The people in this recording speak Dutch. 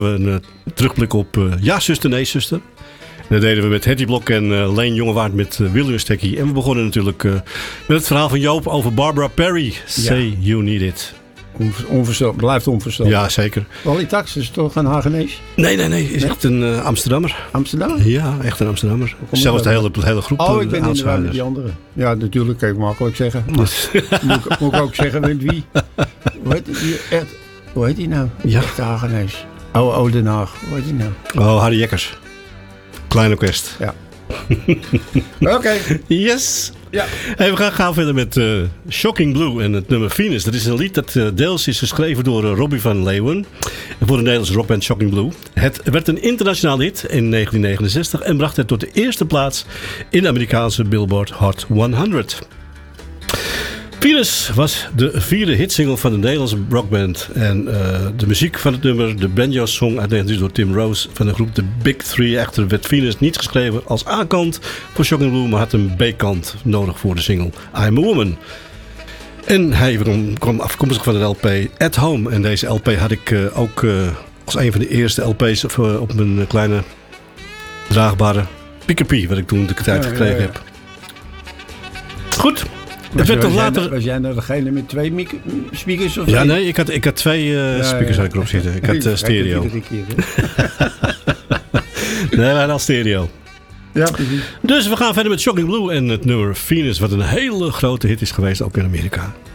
Een terugblik op Ja, zuster, nee, zuster. En dat deden we met Hetty Blok en Leen Jongewaard met William Stekkie. En we begonnen natuurlijk met het verhaal van Joop over Barbara Perry. Say You Need It. Blijft onverstandig. Ja, zeker. Wally Tax is toch een Hagenees? Nee. Is echt een Amsterdammer. Amsterdam? Ja, echt een Amsterdammer. Zelfs de hele groep. Oh, ik ben in de war met die anderen. Ja, natuurlijk kan ik makkelijk zeggen. Maar moet ik ook zeggen met wie? Hoe heet die nou? Ja. Echt Hagenees. Oh, Den Haag. Hoe heet die nou? Oh, Harry Jekkers. Klein orkest. Ja. Oké. Yes. Ja. Hey, we gaan verder met Shocking Blue en het nummer Venus. Dat is een lied dat deels is geschreven door Robbie van Leeuwen. Voor de Nederlandse rockband Shocking Blue. Het werd een internationaal hit in 1969 en bracht het tot de eerste plaats in de Amerikaanse Billboard Hot 100. Venus was de vierde hitsingle van de Nederlandse rockband. En de muziek van het nummer, de banjo-song uit 19 door Tim Rose van de groep The Big Three. Echter werd Venus niet geschreven als A-kant voor Shocking Blue, maar had een B-kant nodig voor de single I'm a Woman. En hij kwam afkomstig van de LP At Home. En deze LP had ik ook als een van de eerste LP's op mijn kleine draagbare Picapie, wat ik toen de tijd gekregen heb. Goed. Het werd toch later... Was jij nou degene met twee speakers? Of ja, nee, ik had twee speakers erop zitten. Ik had stereo. Nee, wij hadden al stereo. Ja, precies. Dus we gaan verder met Shocking Blue en het nummer Venus, wat een hele grote hit is geweest, ook in Amerika.